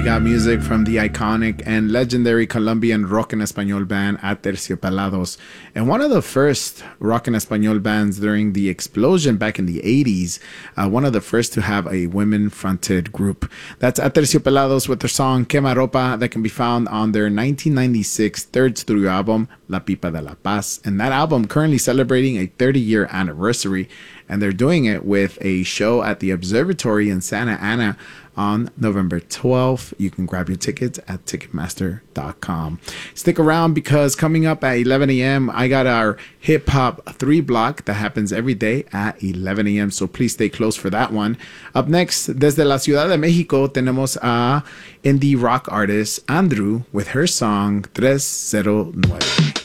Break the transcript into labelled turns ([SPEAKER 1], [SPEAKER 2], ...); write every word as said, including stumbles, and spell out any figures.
[SPEAKER 1] got music from the iconic and legendary Colombian rock en español band Aterciopelados, and one of the first rock en español bands during the explosion back in the eighties, uh, one of the first to have a women-fronted group. That's Aterciopelados with their song Quema Ropa that can be found on their nineteen ninety-six third studio album, La Pipa de la Paz, and that album currently celebrating a thirty-year anniversary, and they're doing it with a show at the Observatory in Santa Ana on November twelfth. You can grab your tickets at ticketmaster dot com. Stick around because coming up at eleven a.m. I got our hip hop three block that happens every day at eleven a.m. So please stay close for that one. Up next, desde la Ciudad de Mexico, tenemos a indie rock artist Andrew with her song tres cero nueve.